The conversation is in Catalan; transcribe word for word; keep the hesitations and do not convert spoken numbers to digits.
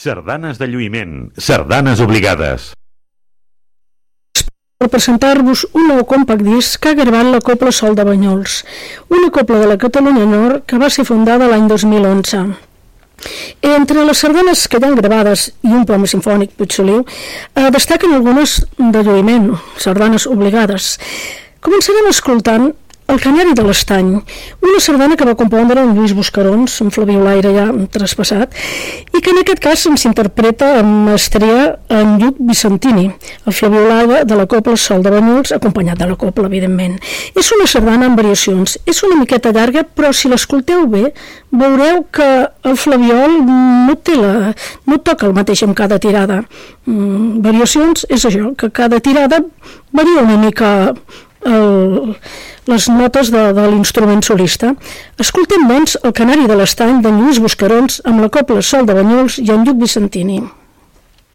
Sardanes de lluïment, sardanes obligades. Per presentar-vos un nou compact disc que ha gravat la Cobla Sol de Banyols, una cobla de la Catalunya Nord que va ser fundada l'any dos mil onze. Entre les sardanes que hi han gravades i un poema simfònic, Puigsoliu, eh, destaquen algunes de lluïment, sardanes obligades. Començarem escoltant El Canari de l'Estany, una sardana que va compondre en Lluís Buscarons, un flabiolaire ja traspassat, i que en aquest cas ens interpreta amb maestria en Lluc Vicentini, el flabiolaire de la Cobla Sol de Banyols, acompanyat de la cobla, evidentment. És una sardana amb variacions, és una miqueta llarga, però si l'escolteu bé, veureu que el flabiol no, té la, no toca el mateix amb cada tirada. Mm, variacions és això, que cada tirada varia una mica el, les notes de, de l'instrument solista. Escoltem, doncs, El Canari de l'Estany d'en Lluís Buscarons amb la Cobla Sol de Banyols i en Lluc Vicentini.